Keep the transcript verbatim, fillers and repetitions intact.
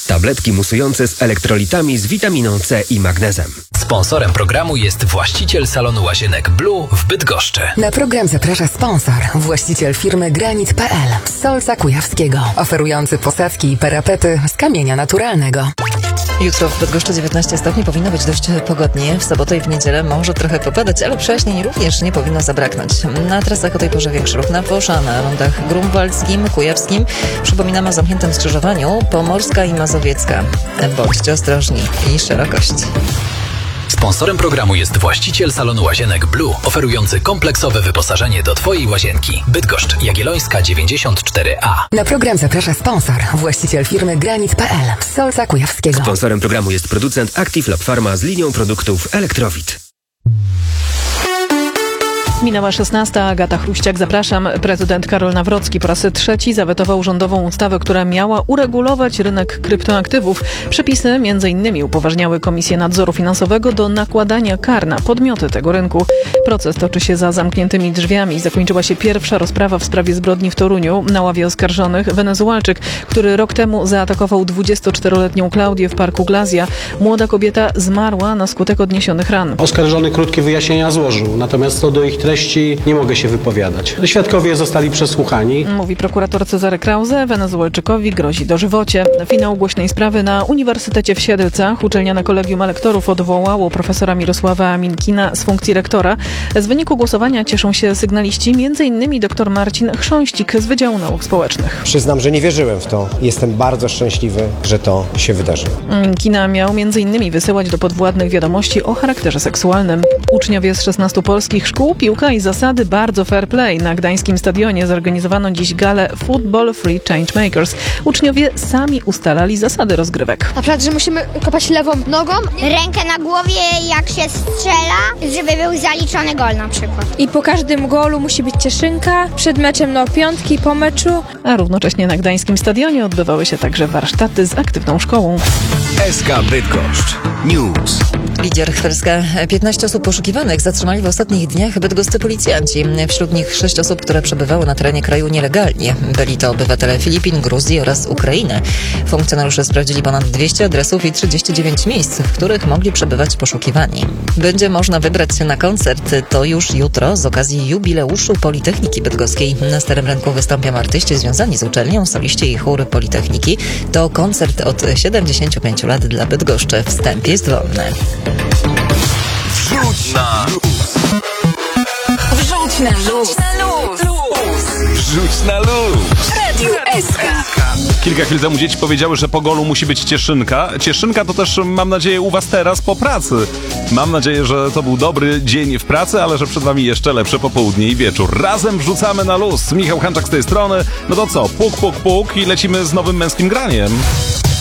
Tabletki musujące z elektrolitami z witaminą C i magnezem. Sponsorem programu jest właściciel salonu łazienek Blue w Bydgoszczy. Na program zaprasza sponsor, właściciel firmy Granit kropka p l z Solca Kujawskiego, oferujący posadzki i parapety z kamienia naturalnego. Jutro w Bydgoszczy dziewiętnaście stopni, powinno być dość pogodnie. W sobotę i w niedzielę może trochę popadać, ale przejaśnień również nie powinno zabraknąć. Na trasach o tej porze większy ruch na Wosza, na rondach grunwaldzkim, kujawskim. Przypominamy o zamkniętym skrzyżowaniu Pomorska i Mazowiecka. Bądźcie ostrożni i szerokość. Sponsorem programu jest właściciel salonu łazienek Blue, oferujący kompleksowe wyposażenie do Twojej łazienki. Bydgoszcz, Jagiellońska dziewięćdziesiąt cztery a. Na program zaprasza sponsor, właściciel firmy Granit kropka p l z Solca Kujawskiego. Sponsorem programu jest producent Active Lab Pharma z linią produktów Elektrowit. Minęła szesnasta, Agata Chruściak, zapraszam. Prezydent Karol Nawrocki po raz trzeci zawetował rządową ustawę, która miała uregulować rynek kryptoaktywów. Przepisy między innymi upoważniały Komisję Nadzoru Finansowego do nakładania kar na podmioty tego rynku. Proces toczy się za zamkniętymi drzwiami. Zakończyła się pierwsza rozprawa w sprawie zbrodni w Toruniu. Na ławie oskarżonych Wenezualczyk, który rok temu zaatakował dwudziestoczteroletnią Klaudię w parku Glazja. Młoda kobieta zmarła na skutek odniesionych ran. Oskarżony krótkie wyjaśnienia złożył, natomiast co do ich treści nie mogę się wypowiadać. Świadkowie zostali przesłuchani. Mówi prokurator Cezary Krause. Wenezuelczykowi grozi dożywocie. Finał głośnej sprawy na Uniwersytecie w Siedlcach. Uczelnia na Kolegium Elektorów odwołało profesora Mirosława Minkina z funkcji rektora. Z wyniku głosowania cieszą się sygnaliści, między innymi dr Marcin Chrząścik z Wydziału Nauk Społecznych. Przyznam, że nie wierzyłem w to. Jestem bardzo szczęśliwy, że to się wydarzyło. Minkina miał między innymi wysyłać do podwładnych wiadomości o charakterze seksualnym. Uczniowie z szesnastu polskich szkół, piłka i zasady bardzo fair play. Na gdańskim stadionie zorganizowano dziś galę Football Free Changemakers. Uczniowie sami ustalali zasady rozgrywek. Na przykład, że musimy kopać lewą nogą, rękę na głowie jak się strzela, żeby był zaliczony gol na przykład. I po każdym golu musi być cieszynka, przed meczem no piątki, po meczu. A równocześnie na gdańskim stadionie odbywały się także warsztaty z aktywną szkołą. S K Bydgoszcz News. Lidia Rychwerska. piętnaście osób poszukiwanych zatrzymali w ostatnich dniach bydgoscy policjanci. Wśród nich sześć osób, które przebywały na terenie kraju nielegalnie. Byli to obywatele Filipin, Gruzji oraz Ukrainy. Funkcjonariusze sprawdzili ponad dwieście adresów i trzydzieści dziewięć miejsc, w których mogli przebywać poszukiwani. Będzie można wybrać się na koncert. To już jutro z okazji jubileuszu Politechniki Bydgoskiej. Na Starym Rynku wystąpią artyści związani z uczelnią, soliści i chóry Politechniki. To koncert od siedemdziesięciu pięciu lat dla Bydgoszczy. Wstęp jest wolny. Wrzuć na luz. Wrzuć na luz. Wrzuć na luz. Radio S K. Kilka chwil temu dzieci powiedziały, że po golu musi być cieszynka. Cieszynka to też, mam nadzieję, u was teraz po pracy. Mam nadzieję, że to był dobry dzień w pracy, ale że przed wami jeszcze lepsze popołudnie i wieczór. Razem wrzucamy na luz. Michał Hanczak z tej strony. No to co? Puk, puk, puk i lecimy z nowym męskim graniem.